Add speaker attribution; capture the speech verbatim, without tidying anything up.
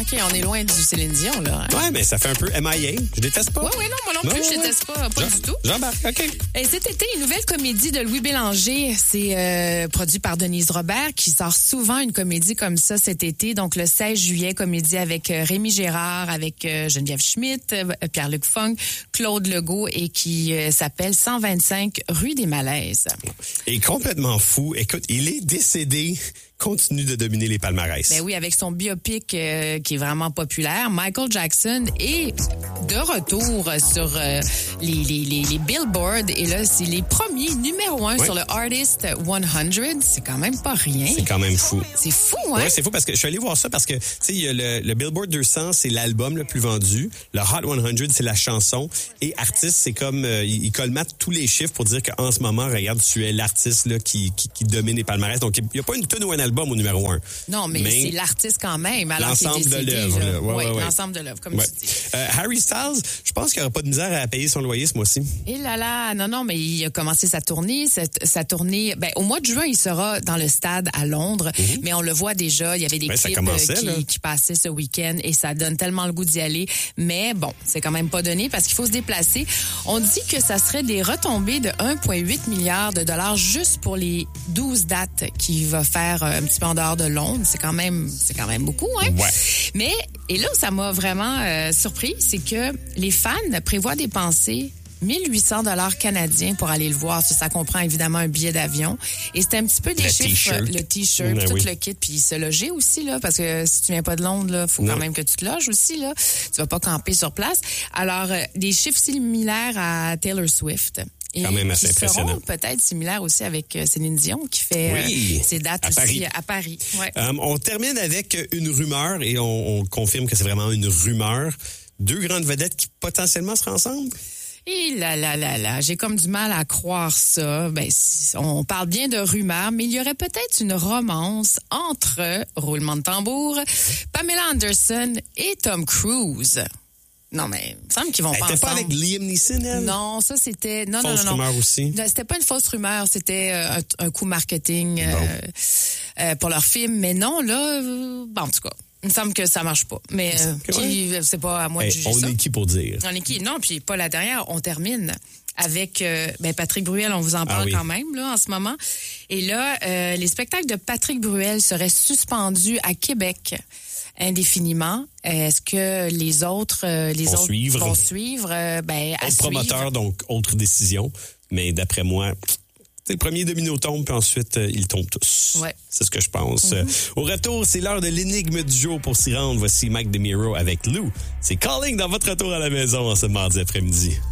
Speaker 1: OK, on est loin du Céline Dion, là. Hein?
Speaker 2: Ouais, mais ça fait un peu M I A. Je déteste pas.
Speaker 1: Oui, oui, non, moi non plus,
Speaker 2: ouais,
Speaker 1: je
Speaker 2: ouais.
Speaker 1: déteste pas, pas
Speaker 2: Jean,
Speaker 1: du tout.
Speaker 2: Jean-Marc, OK.
Speaker 1: Et cet été, une nouvelle comédie de Louis Bélanger, c'est euh, produit par Denise Robert, qui sort souvent une comédie comme ça cet été. Donc, le seize juillet, comédie avec euh, Rémi Gérard, avec euh, Geneviève Schmidt, euh, Pierre-Luc Funk, Claude Legault, et qui euh, s'appelle cent vingt-cinq rue des Malaises.
Speaker 2: Et complètement fou. Écoute, il est décédé. Continue de dominer les palmarès.
Speaker 1: Ben oui, avec son biopic euh, qui est vraiment populaire, Michael Jackson est de retour sur euh, les, les, les, les Billboard. Et là, c'est les premiers numéro un
Speaker 2: ouais.
Speaker 1: sur le Artist cent. C'est quand même pas rien.
Speaker 2: C'est quand même fou.
Speaker 1: C'est fou, hein?
Speaker 2: Oui, c'est fou parce que je suis allé voir ça parce que, tu sais, il y a le, le Billboard deux cents, c'est l'album le plus vendu. Le Hot cent, c'est la chanson. Et artiste, c'est comme, euh, il, il colmate tous les chiffres pour dire qu'en ce moment, regarde, tu es l'artiste là qui, qui, qui domine les palmarès. Donc, il n'y a pas une tonne ou un album au numéro un.
Speaker 1: Non, mais, mais c'est l'artiste quand même. Alors
Speaker 2: l'ensemble
Speaker 1: qu'il est décédé,
Speaker 2: de l'œuvre.
Speaker 1: là.
Speaker 2: Ouais,
Speaker 1: oui,
Speaker 2: ouais, ouais.
Speaker 1: l'ensemble de l'œuvre, comme
Speaker 2: ouais.
Speaker 1: tu dis.
Speaker 2: Euh, Harry Styles, je pense qu'il n'y aura pas de misère à payer son loyer ce mois-ci.
Speaker 1: Et là là, non, non, mais il a commencé sa tournée. Cette, sa tournée, ben, au mois de juin, il sera dans le stade à Londres, mm-hmm. mais on le voit déjà. Il y avait des
Speaker 2: ben,
Speaker 1: clips qui, qui passaient ce week-end et ça donne tellement le goût d'y aller. Mais bon, c'est quand même pas donné parce qu'il faut se déplacer. On dit que ça serait des retombées de un virgule huit milliard de dollars juste pour les douze dates qu'il va faire un petit peu en dehors de Londres. C'est quand même, c'est quand même beaucoup, hein?
Speaker 2: Ouais.
Speaker 1: Mais, et là, ça m'a vraiment euh, surpris, c'est que les fans prévoient dépenser mille huit cents dollars canadiens pour aller le voir. Ça, ça comprend évidemment un billet d'avion. Et c'est un petit peu des
Speaker 2: le
Speaker 1: chiffres,
Speaker 2: t-shirt.
Speaker 1: le t-shirt,
Speaker 2: ben
Speaker 1: tout
Speaker 2: oui.
Speaker 1: le kit, puis se loger aussi, là, parce que si tu viens pas de Londres, là, faut
Speaker 2: non.
Speaker 1: quand même que tu te loges aussi, là. Tu vas pas camper sur place. Alors, euh, des chiffres similaires à Taylor Swift. Et
Speaker 2: quand même assez
Speaker 1: qui
Speaker 2: impressionnant.
Speaker 1: seront peut-être similaires aussi avec euh, Céline Dion, qui fait
Speaker 2: oui,
Speaker 1: euh, ses dates
Speaker 2: à
Speaker 1: aussi
Speaker 2: Paris.
Speaker 1: à Paris. Ouais.
Speaker 2: Euh, on termine avec une rumeur et on, on confirme que c'est vraiment une rumeur. Deux grandes vedettes qui potentiellement seraient ensemble.
Speaker 1: Et là, là, là, là, j'ai comme du mal à croire ça. Ben, on parle bien de rumeurs, mais il y aurait peut-être une romance entre, roulement de tambour, Pamela Anderson et Tom Cruise. Non, mais il me semble qu'ils vont
Speaker 2: elle
Speaker 1: pas
Speaker 2: était
Speaker 1: ensemble.
Speaker 2: pas avec Liam Neeson, elle?
Speaker 1: Non, ça, c'était... Non,
Speaker 2: fausse
Speaker 1: non, non,
Speaker 2: rumeur aussi?
Speaker 1: Non, c'était pas une fausse rumeur, c'était euh, un, un coup marketing
Speaker 2: bon.
Speaker 1: euh, euh, pour leur film. Mais non, là, euh, bon, en tout cas, il me semble que ça marche pas. Mais euh, qui, c'est pas à moi
Speaker 2: hey,
Speaker 1: de juger
Speaker 2: on
Speaker 1: ça.
Speaker 2: On est qui pour dire?
Speaker 1: On est qui? Non, puis pas la dernière, on termine avec euh, ben Patrick Bruel, on vous en parle ah oui. quand même là en ce moment. Et là, euh, les spectacles de Patrick Bruel seraient suspendus à Québec indéfiniment. Est-ce que les autres, euh, les
Speaker 2: vont
Speaker 1: autres
Speaker 2: suivre.
Speaker 1: vont suivre? Euh, ben, à
Speaker 2: autre
Speaker 1: suivre.
Speaker 2: promoteur, donc autre décision. Mais d'après moi, le premier domino tombe, puis ensuite, euh, ils tombent tous.
Speaker 1: Ouais.
Speaker 2: C'est ce que je pense.
Speaker 1: Mm-hmm.
Speaker 2: Au retour, c'est l'heure de l'énigme du jour pour s'y rendre. Voici Mike DeMiro avec Lou. C'est Calling dans votre retour à la maison en ce mardi après-midi.